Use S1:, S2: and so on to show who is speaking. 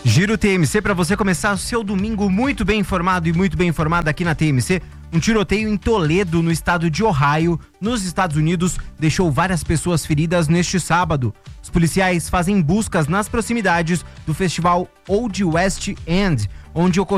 S1: Giro TMC para você começar o seu domingo muito bem informado e muito bem informado aqui na TMC. Um tiroteio em Toledo, no estado de Ohio, nos Estados Unidos, deixou várias pessoas feridas neste sábado. Os policiais fazem buscas nas proximidades do festival Old West End, onde ocorreu